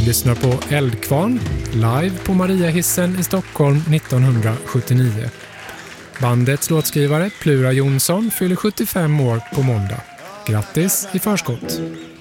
lyssnar på Eldkvarn, live på Mariahissen i Stockholm 1979. Bandets låtskrivare Plura Jonsson fyller 75 år på måndag. Grattis i förskott!